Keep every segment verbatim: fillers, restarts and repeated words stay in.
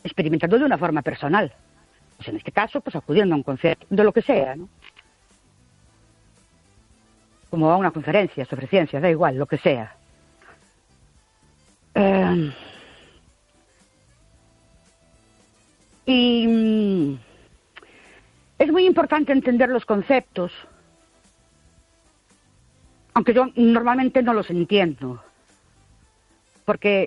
experimentando de una forma personal. Pues en este caso, pues acudiendo a un concierto, de lo que sea, ¿no? Como a una conferencia sobre ciencia, da igual, lo que sea. Eh, y mm, es muy importante entender los conceptos, aunque yo normalmente no los entiendo, porque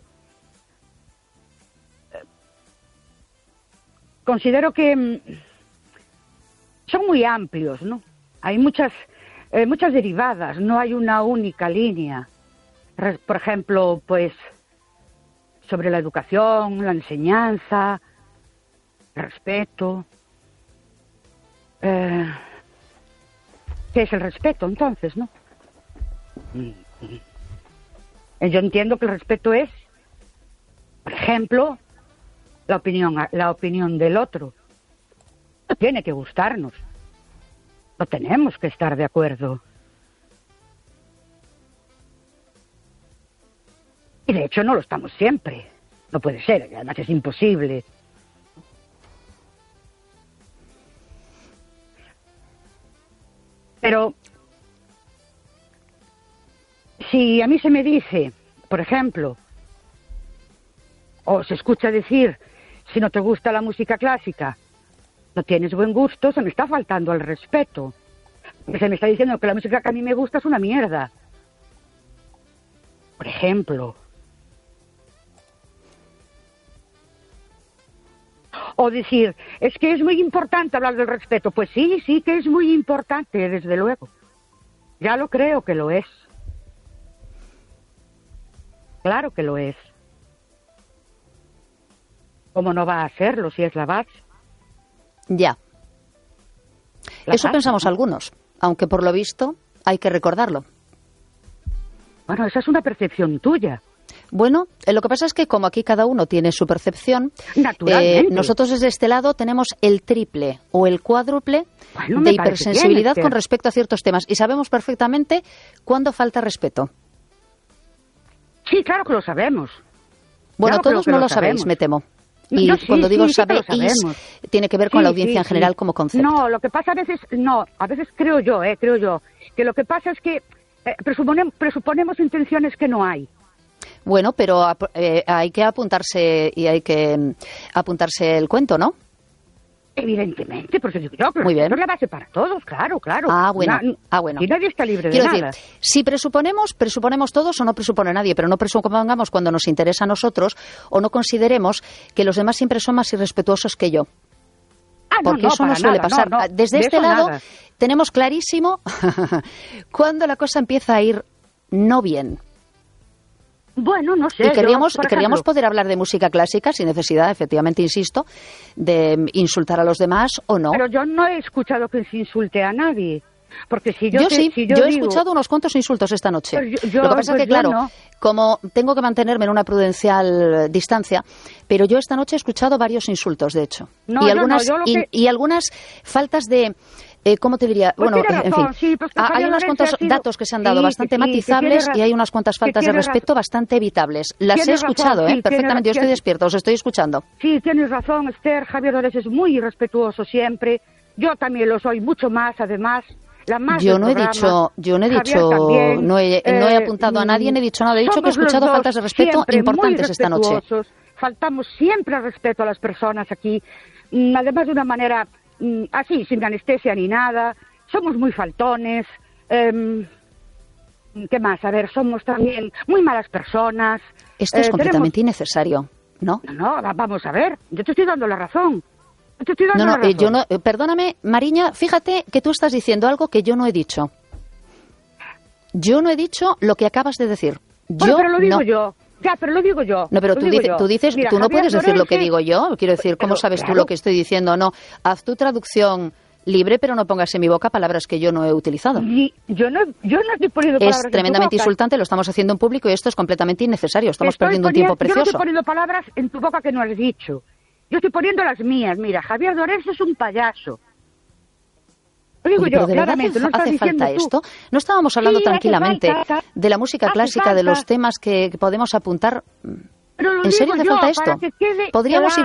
considero que mm, son muy amplios, ¿no? Hay muchas, eh, muchas derivadas, no hay una única línea. Re- por ejemplo, pues, sobre la educación, la enseñanza, el respeto. Eh, ¿Qué es el respeto, entonces, no? Eh, Yo entiendo que el respeto es, por ejemplo, la opinión, la opinión del otro. No tiene que gustarnos. No tenemos que estar de acuerdo. Y de hecho no lo estamos siempre. No puede ser, además es imposible. Pero si a mí se me dice, por ejemplo, o se escucha decir, si no te gusta la música clásica, no tienes buen gusto, se me está faltando al respeto. Se me está diciendo que la música que a mí me gusta es una mierda. Por ejemplo. O decir, es que es muy importante hablar del respeto. Pues sí, sí que es muy importante, desde luego. Ya lo creo que lo es. Claro que lo es. ¿Cómo no va a serlo si es la base? Ya. La Eso base, pensamos ¿no? algunos, aunque por lo visto hay que recordarlo. Bueno, esa es una percepción tuya. Bueno, eh, lo que pasa es que como aquí cada uno tiene su percepción, Naturalmente. eh, nosotros desde este lado tenemos el triple o el cuádruple Bueno, me de parece hipersensibilidad bien, con Esther. respecto a ciertos temas y sabemos perfectamente cuándo falta respeto. Sí, claro que lo sabemos. Bueno, Claro que lo todos que no lo lo sabéis, sabemos. me temo. No, Y no, sí, cuando digo sí, sí que lo sabéis, sabemos. tiene que ver con Sí, la audiencia sí, en general sí. como concepto. No, lo que pasa a veces, no, a veces creo yo, eh, creo yo, que lo que pasa es que eh, presuponem- presuponemos intenciones que no hay. Bueno, pero ap- eh, hay que apuntarse y hay que mm, apuntarse el cuento, ¿no? Evidentemente, por eso digo yo, pero Muy bien. es la base para todos, claro, claro. Ah, bueno, Na- ah, bueno. Y nadie está libre Quiero de decir, nada. si presuponemos, presuponemos todos o no presupone nadie, pero no presupongamos cuando nos interesa a nosotros o no consideremos que los demás siempre son más irrespetuosos que yo. Ah, no, Porque no, eso no para suele nada, pasar. no, no, Desde de este eso lado nada. tenemos clarísimo cuando la cosa empieza a ir no bien. Bueno, no sé. Y yo, queríamos, por queríamos ejemplo, poder hablar de música clásica sin necesidad, efectivamente, insisto, de insultar a los demás o no. Pero yo no he escuchado que se insulte a nadie. Porque si yo, Yo te- sí, si yo, yo he digo- escuchado unos cuantos insultos esta noche. Pues yo- yo- Lo que pasa pues es que, yo claro, no. como tengo que mantenerme en una prudencial distancia, pero yo esta noche he escuchado varios insultos, de hecho. No, y, yo no, algunas, yo lo y, que- y algunas faltas de... Eh, ¿Cómo te diría? Pues bueno, tiene en razón, fin, sí, pues que ha- hay Javier unos Lorenzo cuantos ha sido- datos que se han dado sí, bastante que sí, que matizables tiene y hay ra- unas cuantas que faltas de tiene respeto razón. bastante evitables. Las he Tiene razón, escuchado, sí, ¿eh? tiene Perfectamente. Yo estoy razón. despierta, os estoy escuchando. Sí, tienes razón, Esther. Javier Dores es muy irrespetuoso siempre. Yo también lo soy mucho más, además. La más Yo del no he programa. dicho, yo no he Javier dicho, también. no he, no he Eh, apuntado a nadie, no he dicho nada. He dicho que he somos los escuchado dos faltas de respeto siempre importantes muy esta noche. respetuosos. Faltamos siempre al respeto a las personas aquí. Mm, Además de una manera mm, así, sin anestesia ni nada. Somos muy faltones. em, ¿Qué más? A ver, somos también muy malas personas. Esto es Eh, completamente innecesario, ¿no? tenemos- No, va- vamos a ver. Yo te estoy dando la razón. Yo te estoy dando No, no, la eh, razón. yo no, eh, perdóname, Mariña, fíjate que tú estás diciendo algo que yo no he dicho. Yo no he dicho lo que acabas de decir. Bueno, Yo pero lo digo no. yo. Ya, pero lo digo yo. No, pero lo tú, digo dices, yo. tú dices, Mira, tú no Javier puedes decir lo que Lorenzo- digo yo. Quiero decir, ¿cómo Pero, sabes tú claro. lo que estoy diciendo o no? Haz tu traducción libre, pero no pongas en mi boca palabras que yo no he utilizado. Y yo no, yo no estoy poniendo Es palabras en tu tremendamente boca. insultante, lo estamos haciendo en público y esto es completamente innecesario. Estamos Estoy perdiendo un poniendo- tiempo Yo no precioso. estoy poniendo palabras en tu boca que no has dicho. Yo estoy poniendo las mías. Mira, Javier Dores es un payaso. Lo digo Oye, yo, pero ¿de verdad claramente, hace, no estás hace diciendo falta tú. esto? ¿No estábamos hablando Sí, hace tranquilamente falta. de la música Hace clásica, de los falta. temas que, que podemos apuntar? Pero lo ¿En serio digo hace yo, falta esto? para que quede Podríamos ir claro.